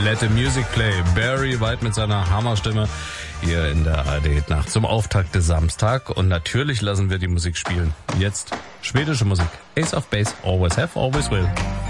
Let the Music Play. Barry White mit seiner Hammerstimme hier in der ARD Nacht zum Auftakt des Samstag. Und natürlich lassen wir die Musik spielen. Jetzt schwedische Musik. Ace of Base, always have, always will.